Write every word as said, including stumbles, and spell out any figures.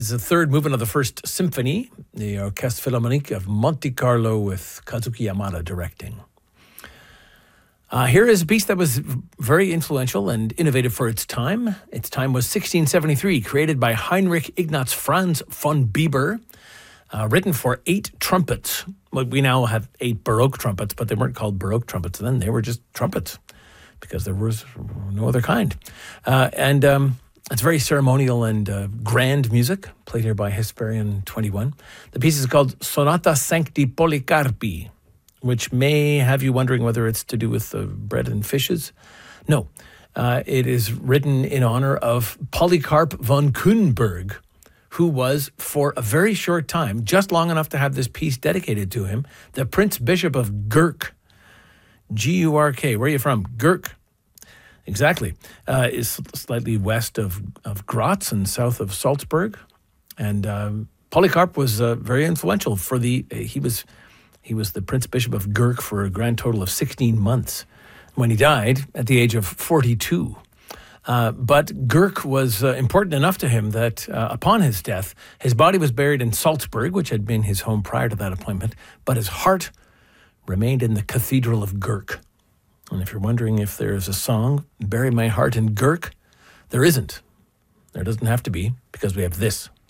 It's the third movement of the First Symphony, the Orchestre Philharmonique of Monte Carlo with Kazuki Yamada directing. Uh, here is a piece that was very influential and innovative for its time. Its time was sixteen seventy-three, created by Heinrich Ignaz Franz von Bieber, uh, written for eight trumpets. Well, we now have eight Baroque trumpets, but they weren't called Baroque trumpets then. They were just trumpets because there was no other kind. Uh, and um, it's very ceremonial and uh, grand music, played here by Hesperian twenty-one. The piece is called Sonata Sancti Polycarpi, which may have you wondering whether it's to do with uh, bread and fishes. No, uh, it is written in honor of Polycarp von Kuenberg, who was, for a very short time, just long enough to have this piece dedicated to him, the Prince Bishop of Gurk. G U R K. Where are you from? Gurk. Exactly. Uh, is slightly west of, of Graz and south of Salzburg. And um, Polycarp was uh, very influential for the... Uh, he was... He was the Prince Bishop of Gurk for a grand total of sixteen months when he died at the age of forty-two. Uh, but Gurk was uh, important enough to him that uh, upon his death, his body was buried in Salzburg, which had been his home prior to that appointment, but his heart remained in the Cathedral of Gurk. And if you're wondering if there is a song, Bury My Heart in Gurk, there isn't. There doesn't have to be, because we have this.